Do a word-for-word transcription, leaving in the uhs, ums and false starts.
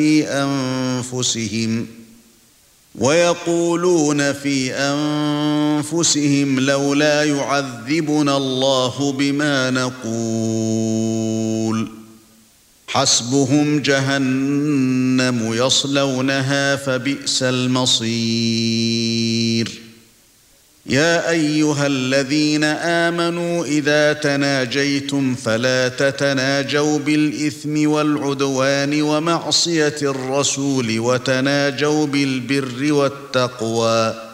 في أنفسهم ويقولون في أنفسهم لولا يعذبنا الله بما نقول حسبهم جهنم يصلونها فبئس المصير يا أيها الذين آمنوا إذا تناجيتم فلا تتناجوا بالإثم والعدوان ومعصية الرسول وتناجوا بالبر والتقوى